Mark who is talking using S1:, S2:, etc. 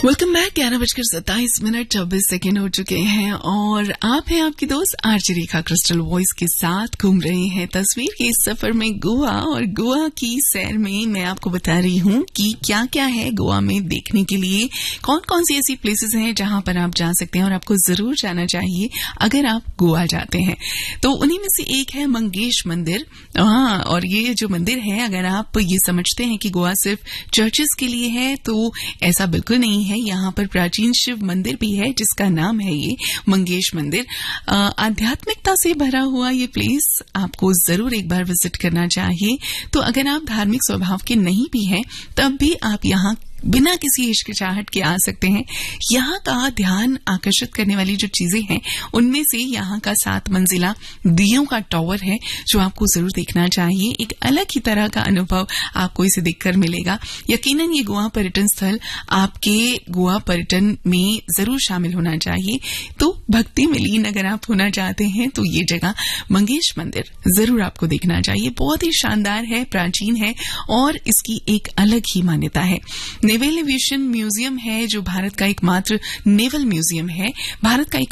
S1: Welcome back. 11:27 हो चुके हैं और आप हैं आपकी दोस्त आरजे रेखा क्रिस्टल वॉइस के साथ घूम रहे हैं तस्वीर के इस सफर में गोवा। और गोवा की सैर में मैं आपको बता रही हूँ कि क्या क्या है गोवा में देखने के लिए, कौन कौन सी ऐसी प्लेसेस हैं जहां पर आप जा सकते हैं और आपको जरूर जाना चाहिए अगर आप गोवा जाते हैं। तो उन्हीं में से एक है मंगेश मंदिर। हाँ, और ये जो मंदिर है, अगर आप ये समझते हैं कि गोवा सिर्फ चर्चेस के लिए है तो ऐसा बिल्कुल नहीं है। यहाँ पर प्राचीन शिव मंदिर भी है जिसका नाम है ये मंगेश मंदिर। आध्यात्मिकता से भरा हुआ ये प्लेस आपको जरूर एक बार विजिट करना चाहिए। तो अगर आप धार्मिक स्वभाव के नहीं भी हैं तब भी आप यहाँ बिना किसी हिचकिचाहट के आ सकते हैं। यहाँ का ध्यान आकर्षित करने वाली जो चीजें हैं उनमें से यहाँ का 7 मंजिला दियों का टावर है जो आपको जरूर देखना चाहिए। एक अलग ही तरह का अनुभव आपको इसे देखकर मिलेगा। यकीनन ये गोवा पर्यटन स्थल आपके गोवा पर्यटन में जरूर शामिल होना चाहिए। तो भक्ति में लीन अगर आप होना चाहते हैं तो ये जगह मंगेश मंदिर जरूर आपको देखना चाहिए। बहुत ही शानदार है, प्राचीन है और इसकी एक अलग ही मान्यता है। नेवल एविएशन म्यूजियम है जो भारत का एकमात्र नेवल म्यूजियम है। भारत का